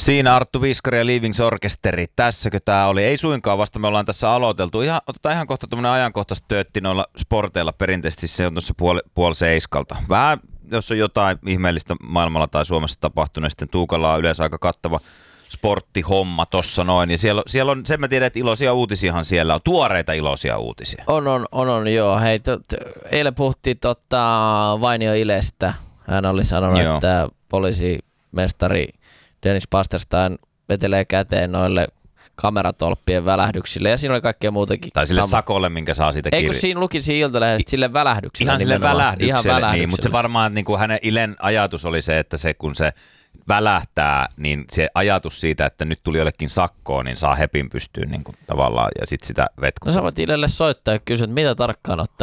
Siinä Arttu Viskari ja Leavings Orkesteri. Tässäkö tää oli? Ei suinkaan, vasta me ollaan tässä aloiteltu. Otetaan ihan kohta tämmönen ajankohtaisesti töötti noilla sporteilla. Perinteisesti se on tuossa puoli seiskalta. Vähän, jos on jotain ihmeellistä maailmalla tai Suomessa tapahtunut, sitten Tuukalla on yleensä aika kattava sporttihomma tossa noin. Ja siellä on, sen mä tiedän, että iloisia uutisiahan siellä on. Tuoreita iloisia uutisia. On joo. Hei, eilen puhuttiin Vainio Ilestä. Hän oli sanonut, että poliisimestari Dennis Pasterstein vetelee käteen noille kameratolppien välähdyksille, ja siinä oli kaikkea muutakin. Tai sille sakolle, minkä saa siitä Eikö siinä lukin Iltalehdestä sille välähdykselle? Ihan sille välähdykselle, niin, mutta se varmaan niin kuin hänen Ilen ajatus oli se, että se kun se välähtää, niin se ajatus siitä, että nyt tuli jollekin sakkoon, niin saa hepin pystyyn niin kuin tavallaan, ja sitten sitä vetkusta. No sä voit Ilelle soittaa ja kysyä, että mitä tarkkaan ottaa